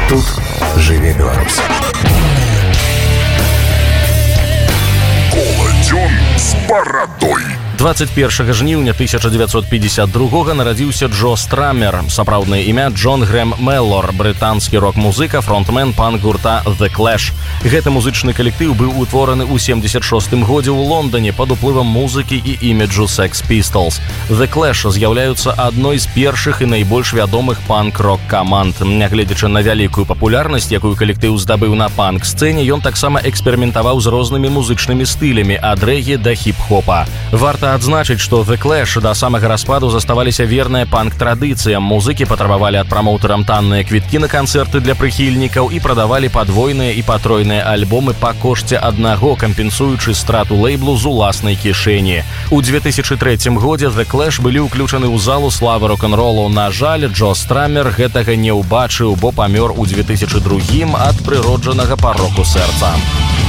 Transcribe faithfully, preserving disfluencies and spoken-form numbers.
Тут жыве Беларусь. Коладзён з барадой. двадцать першага жніўня тысяча дзевяцьсот пятьдесят другога нарадзіўся Джо Страмер, сапраўднае імя Джон Грэм Меллор, брытанскі рок-музыка, фронтмен панк-гурта The Clash. Гэты музычны калектыў быў утвораны ў семдзесят шостым годзе ў Лондоне пад уплывам музыкі і іміджу Sex Pistols. The Clash з'яўляюцца адной з першых і найбольш вядомых панк-рок каманд. Нягледзячы на вялікую папулярнасць, якую калектыў здабыў на панк-сцэне, ён таксама эксперыментаваў з рознымі музычнымі стылямі ад рэгі да хіп-хопа. Варта адзначыць, што The Clash да самага распаду заставаліся верныя панк-традыцыям. Музыкі патрабавалі ад прамоўтарам танныя квіткі на канцэрты для прыхільнікаў і прадавалі падвойныя і патройныя альбомы па кошце аднаго, кампенсуючы страту лэйблу з уласнай кішэні. У две тысячы трэцім годзе The Clash былі ўключаны ў залу славы рок-н-ролу. На жаль, Джо Страмер гэтага не ўбачыў, бо памёр у две тысячы другім ад прыроджанага пароку сэрца.